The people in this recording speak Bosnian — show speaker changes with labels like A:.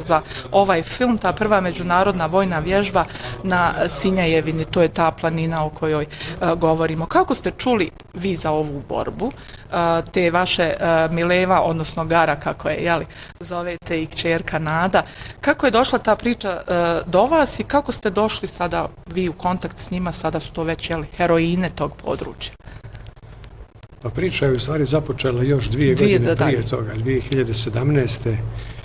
A: za ovaj film, ta prva međunarodna vojna vježba na Sinjajevini, to je ta planina o kojoj govorimo. Kako ste čuli vi za ovu borbu, te vaše Mileva, odnosno Gara, kako je, jeli, zovete i kćerka Nada, kako je došla ta priča do vas i kako ste došli sada vi u kontakt s njima, sada su to već, jeli, heroine tog područja?
B: Pa priča je u stvari započela još 2 godine prije toga, 2017.